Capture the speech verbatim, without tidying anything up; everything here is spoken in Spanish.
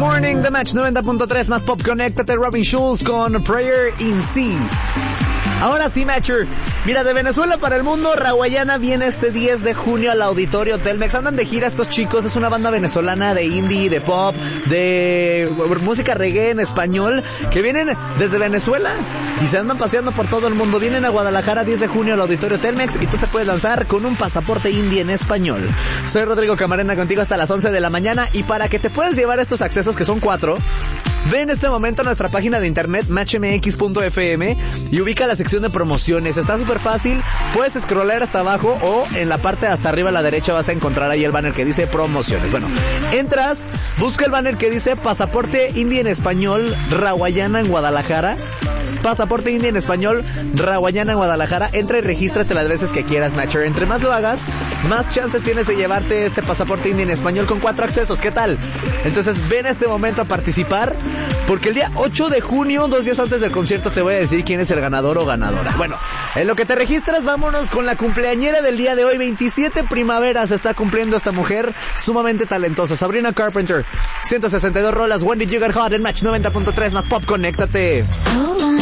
Morning de Match noventa punto tres más Pop. Conéctate, Robin Schulz con Prayer in Sea. Ahora sí, Matcher. Mira, de Venezuela para el mundo, Rawayana viene este diez de junio al Auditorio Telmex. Andan de gira estos chicos, es una banda venezolana de indie, de pop, de música reggae en español, que vienen desde Venezuela y se andan paseando por todo el mundo. Vienen a Guadalajara diez de junio al Auditorio Telmex y tú te puedes lanzar con un pasaporte indie en español. Soy Rodrigo Camarena contigo hasta las once de la mañana y para que te puedas llevar estos accesos, que son cuatro, ve en este momento a nuestra página de internet match m x punto f m y ubica la sección de promociones. Está súper fácil, puedes scrollear hasta abajo o en la parte de hasta arriba a la derecha vas a encontrar ahí el banner que dice promociones. Bueno, entras, busca el banner que dice pasaporte indie en español Rawayana en Guadalajara. Pasaporte indie en español Rawayana en Guadalajara. Entra y regístrate las veces que quieras, Matcher. Entre más lo hagas, más chances tienes de llevarte este pasaporte indie en español con cuatro accesos. ¿Qué tal? Entonces ven a este momento a participar, porque el día ocho de junio, dos días antes del concierto, te voy a decir quién es el ganador o ganadora. Bueno, en lo que te registras, vámonos con la cumpleañera del día de hoy. veintisiete primaveras está cumpliendo esta mujer sumamente talentosa, Sabrina Carpenter. ciento sesenta y dos rolas, When Did You Get Hot en Match noventa punto tres más Pop. Conéctate.